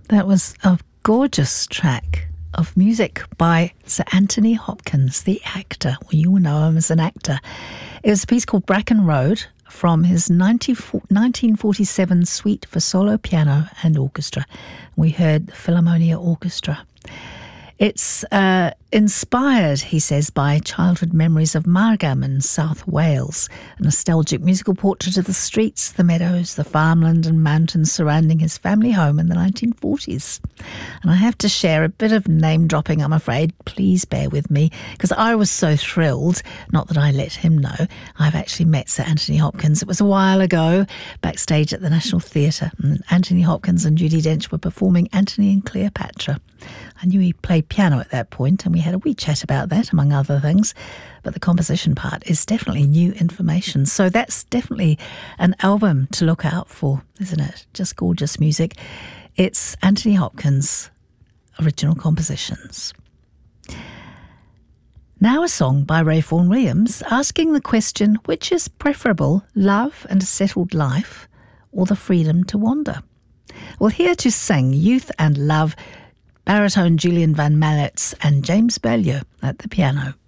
That was a gorgeous track of music by Sir Anthony Hopkins, the actor. Well, you will know him as an actor. It was a piece called Bracken Road from his 1947 suite for solo piano and orchestra. We heard the Philharmonia Orchestra. It's inspired, he says, by childhood memories of Margam in South Wales, a nostalgic musical portrait of the streets, the meadows, the farmland and mountains surrounding his family home in the 1940s. And I have to share a bit of name dropping, I'm afraid. Please bear with me, because I was so thrilled, not that I let him know. I've actually met Sir Anthony Hopkins. It was a while ago, backstage at the National Theatre, and Anthony Hopkins and Judi Dench were performing Antony and Cleopatra. I knew he played piano at that point, and we had a wee chat about that, among other things. But the composition part is definitely new information. So that's definitely an album to look out for, isn't it? Just gorgeous music. It's Anthony Hopkins' original compositions. Now a song by Ray Vaughan Williams asking the question, which is preferable, love and a settled life, or the freedom to wander? Well, here to sing Youth and Love, baritone Julian Van Mallets and James Beaulieu at the piano.